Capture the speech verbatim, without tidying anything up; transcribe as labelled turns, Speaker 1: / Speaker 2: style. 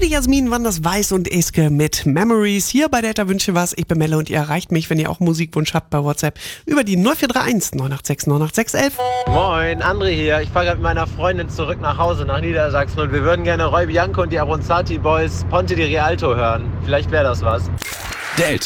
Speaker 1: die Jasmin waren das Weiß und Eske mit Memories. Hier bei Delta Wünsche was. Ich bin Melle und ihr erreicht mich, wenn ihr auch Musikwunsch habt, bei WhatsApp über die null vier drei eins neun acht sechs neun acht sechs eins eins.
Speaker 2: Moin, André hier. Ich fahre gerade mit meiner Freundin zurück nach Hause, nach Niedersachsen und wir würden gerne Roy Bianco und die Abronzati Boys Ponte di Rialto hören. Vielleicht wäre das was.
Speaker 3: Delta.